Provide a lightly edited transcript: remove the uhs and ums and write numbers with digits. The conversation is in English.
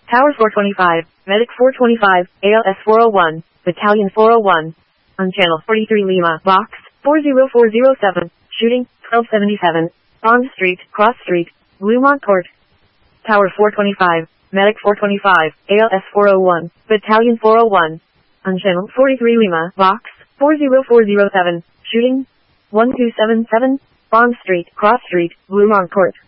Tower 425, Medic 425, ALS 401, Battalion 401. On Channel 43 Lima, Box 40407, shooting 1277, Bond Street, Cross Street, Bluemont Court. Tower 425, Medic 425, ALS 401, Battalion 401. On Channel 43 Lima, Box 40407, shooting 1277, Bond Street, Cross Street, Bluemont Court.